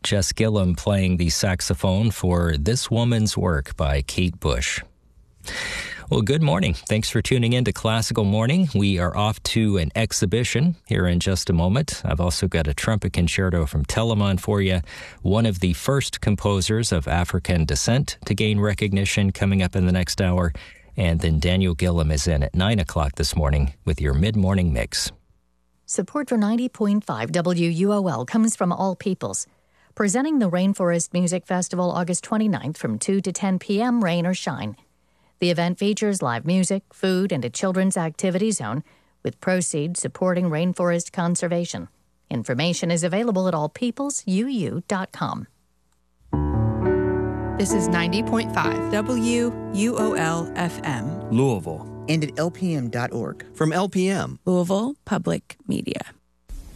Jess Gillum playing the saxophone for This Woman's Work by Kate Bush. Well, good morning. Thanks for tuning in to Classical Morning. We are off to an exhibition here in just a moment. I've also got a trumpet concerto from Telemann for you, one of the first composers of African descent to gain recognition, coming up in the next hour. And then Daniel Gillum is in at 9 o'clock this morning with your mid-morning mix. Support for 90.5 WUOL comes from All Peoples, presenting the Rainforest Music Festival August 29th from 2 to 10 p.m., rain or shine. The event features live music, food, and a children's activity zone, with proceeds supporting rainforest conservation. Information is available at allpeoplesuu.com. This is 90.5 WUOL FM. Louisville. And at lpm.org. From LPM. Louisville Public Media.